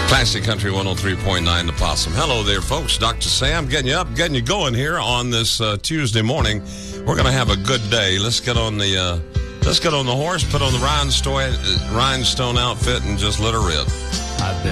Classic Country 103.9 The Possum. Hello there, folks. Dr. Sam getting you up, getting you going here on this Tuesday morning. We're going to have a good day. Let's get on the horse, put on the rhinestone outfit, and just let her rip.